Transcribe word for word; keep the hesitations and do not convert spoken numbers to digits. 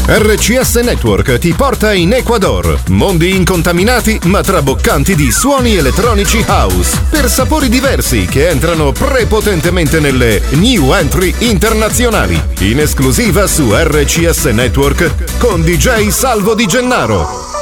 R C S Network ti porta in Ecuador. Mondi incontaminati ma traboccanti di suoni elettronici house per sapori diversi che entrano prepotentemente nelle new entry internazionali. In esclusiva su R C S Network con D J Salvo Di Gennaro.